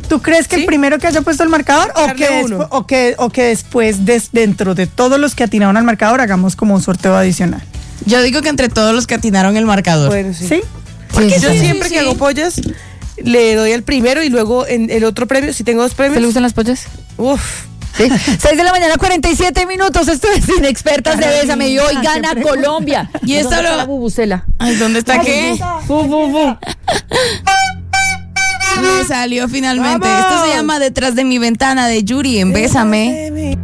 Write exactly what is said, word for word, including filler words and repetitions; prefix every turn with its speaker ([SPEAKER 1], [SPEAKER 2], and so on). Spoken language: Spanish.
[SPEAKER 1] ¿Tú crees que
[SPEAKER 2] ¿Sí?
[SPEAKER 1] el primero que haya puesto el marcador o
[SPEAKER 2] Darle
[SPEAKER 1] que,
[SPEAKER 2] uno.
[SPEAKER 1] despu- o que o que después des- dentro de todos los que atinaron al marcador hagamos como un sorteo adicional?
[SPEAKER 3] Yo digo que entre todos los que atinaron el marcador.
[SPEAKER 2] Bueno, sí.
[SPEAKER 1] ¿Sí?
[SPEAKER 2] Porque
[SPEAKER 3] Sí,
[SPEAKER 2] yo
[SPEAKER 3] sí,
[SPEAKER 2] siempre
[SPEAKER 3] sí,
[SPEAKER 2] que
[SPEAKER 3] sí.
[SPEAKER 2] hago pollas, le doy el primero y luego en el otro premio, si tengo dos
[SPEAKER 4] ¿Te le
[SPEAKER 2] premios,
[SPEAKER 4] gustan las pollas?
[SPEAKER 2] uff.
[SPEAKER 4] Sí. seis de la mañana, cuarenta y siete minutos. Esto es Inexpertas de Bésame. Y hoy gana Colombia.
[SPEAKER 3] Y esta
[SPEAKER 4] ¿Dónde está
[SPEAKER 3] lo-
[SPEAKER 4] la bubucela?
[SPEAKER 3] Ay, ¿dónde está qué?
[SPEAKER 4] Bu, bu, bu.
[SPEAKER 3] Me salió finalmente.
[SPEAKER 2] ¡Vamos!
[SPEAKER 3] Esto se llama Detrás de mi ventana de Yuri en Bésame.